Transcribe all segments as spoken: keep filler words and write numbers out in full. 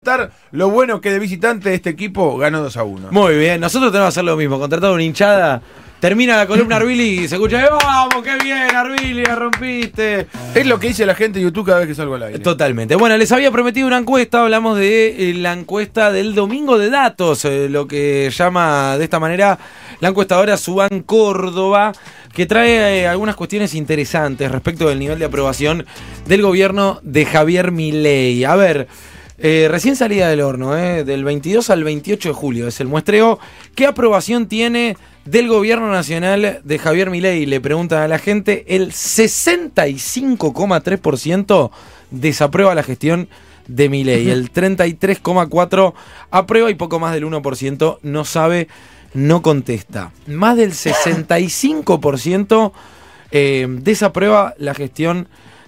resaltar lo bueno que de visitante este equipo ganó dos a uno. Muy bien, nosotros tenemos que hacer lo mismo, contratar una hinchada. Termina la columna Arbili y se escucha, ¡vamos, qué bien, Arbili, la rompiste! Es lo que dice la gente de YouTube cada vez que salgo al aire. Totalmente. Bueno, les había prometido una encuesta, hablamos de eh, la encuesta del domingo de datos, eh, lo que llama de esta manera la encuestadora Suban Córdoba, que trae eh, algunas cuestiones interesantes respecto del nivel de aprobación del gobierno de Javier Milei. A ver... Eh, recién salida del horno, eh, del veintidós al veintiocho de julio, es el muestreo. ¿Qué aprobación tiene del gobierno nacional de Javier Milei? Le preguntan a la gente. El sesenta y cinco coma tres por ciento desaprueba la gestión de Milei. El treinta y tres coma cuatro por ciento aprueba y poco más del uno por ciento no sabe, no contesta. Más del sesenta y cinco por ciento eh, desaprueba la gestión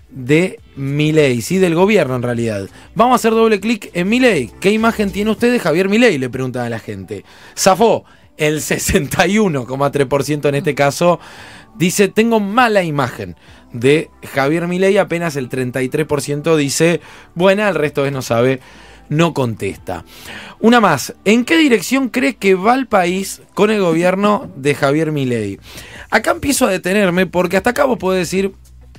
de Milei, sí, del gobierno en realidad. Vamos a hacer doble clic en Milei. ¿Qué imagen tiene usted de Javier Milei? Le preguntan a la gente. Zafó el sesenta y uno coma tres por ciento en este caso. Dice, tengo mala imagen de Javier Milei. Apenas el treinta y tres por ciento dice, buena, el resto es no sabe, no contesta. Una más. ¿En qué dirección cree que va el país con el gobierno de Javier Milei? Acá empiezo a detenerme porque hasta acá vos podés decir,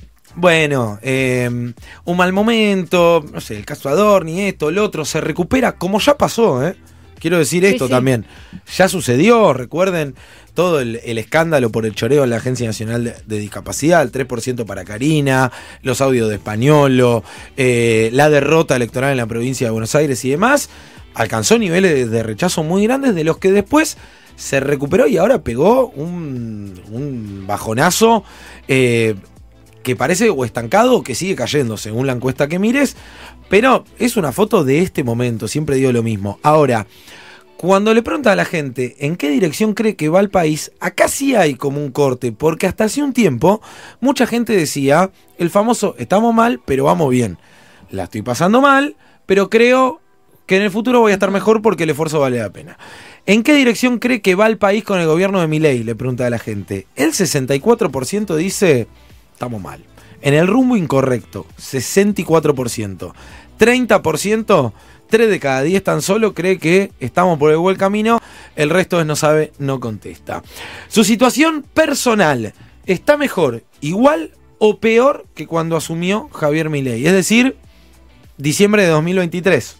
bueno, eh, un mal momento, no sé, el caso Adorni, esto, lo otro, se recupera, como ya pasó, ¿eh? Quiero decir esto sí, sí. también. Ya sucedió, recuerden todo el, el escándalo por el choreo en la Agencia Nacional de, de Discapacidad, el tres por ciento para Karina, los audios de Españolo, eh, la derrota electoral en la provincia de Buenos Aires y demás, alcanzó niveles de, de rechazo muy grandes de los que después se recuperó y ahora pegó un, un bajonazo eh, que parece o estancado o que sigue cayendo según la encuesta que mires, pero es una foto de este momento, siempre digo lo mismo. Ahora, cuando le pregunta a la gente en qué dirección cree que va el país, acá sí hay como un corte, porque hasta hace un tiempo mucha gente decía el famoso estamos mal, pero vamos bien. La estoy pasando mal, pero creo que en el futuro voy a estar mejor porque el esfuerzo vale la pena. ¿En qué dirección cree que va el país con el gobierno de Milei? Le pregunta a la gente. El sesenta y cuatro por ciento dice estamos mal. En el rumbo incorrecto, sesenta y cuatro por ciento. treinta por ciento, tres de cada diez tan solo cree que estamos por el buen camino. El resto es no sabe, no contesta. Su situación personal, ¿está mejor, igual o peor que cuando asumió Javier Milei? Es decir, diciembre de dos mil veintitrés.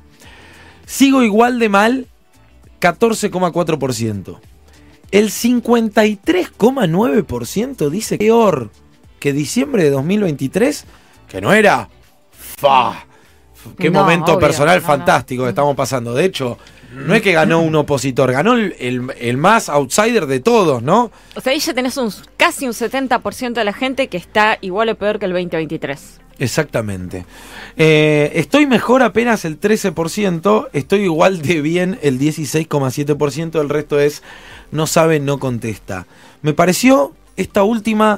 Sigo igual de mal, catorce coma cuatro por ciento. El cincuenta y tres coma nueve por ciento dice peor que diciembre de dos mil veintitrés, que no era fa, qué no, momento obvio, personal no, fantástico no. que estamos pasando. De hecho, no es que ganó un opositor, ganó el, el, el más outsider de todos, ¿no? O sea, ahí ya tenés un, casi un setenta por ciento de la gente que está igual o peor que el veinte veintitrés. Exactamente. Eh, estoy mejor apenas el trece por ciento, estoy igual de bien el dieciséis coma siete por ciento, el resto es no sabe, no contesta. Me pareció esta última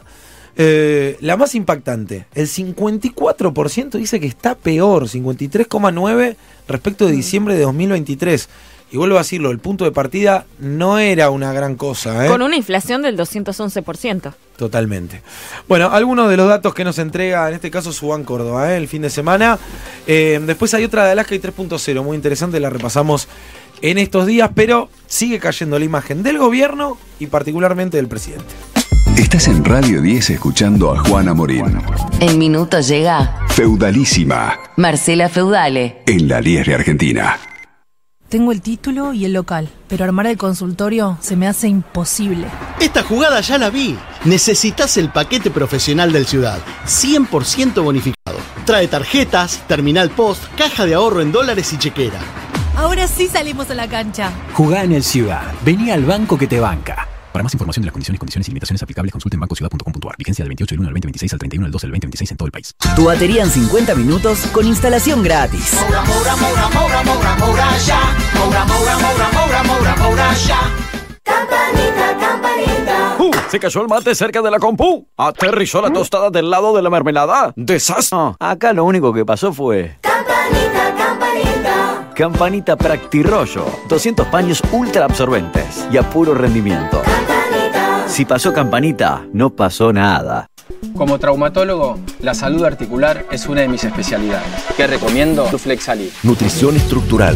eh, la más impactante. El cincuenta y cuatro por ciento dice que está peor, cincuenta y tres coma nueve por ciento respecto de diciembre de dos mil veintitrés. Y vuelvo a decirlo, el punto de partida no era una gran cosa, ¿eh? Con una inflación del doscientos once por ciento. Totalmente. Bueno, algunos de los datos que nos entrega, en este caso, Suban Córdoba, ¿eh? el fin de semana. Eh, después hay otra de Alaska y tres punto cero, muy interesante, la repasamos en estos días, pero sigue cayendo la imagen del gobierno y particularmente del presidente. Estás en Radio diez escuchando a Juana Morín. En minutos llega Feudalísima. Marcela Feudale. En la diez de Argentina. Tengo el título y el local, pero armar el consultorio se me hace imposible. Esta jugada ya la vi. Necesitas el paquete profesional del Ciudad, cien por ciento bonificado. Trae tarjetas, terminal post, caja de ahorro en dólares y chequera. Ahora sí salimos a la cancha. Jugá en el Ciudad. Vení al banco que te banca. Para más información de las condiciones, condiciones y limitaciones aplicables, consulte en banco ciudad punto com punto a r. Vigencia del veintiocho del uno al veinte veintiséis al treinta y uno del doce del veinte veintiséis en todo el país. Tu batería en cincuenta minutos con instalación gratis. Moura, Moura, Moura, Moura, Moura, Moura, ya. Moura, Moura, Moura, Moura, Moura, Moura, ya. Campanita, campanita. Uh, se cayó el mate cerca de la compu. Aterrizó la tostada del lado de la mermelada. Desastre. No, acá lo único que pasó fue... Campanita, campanita. Campanita Practirollo. doscientos paños ultra absorbentes y a puro rendimiento. Campanita. Si pasó Campanita, no pasó nada. Como traumatólogo, la salud articular es una de mis especialidades. ¿Qué recomiendo? Tu Flexalip. Nutrición estructural.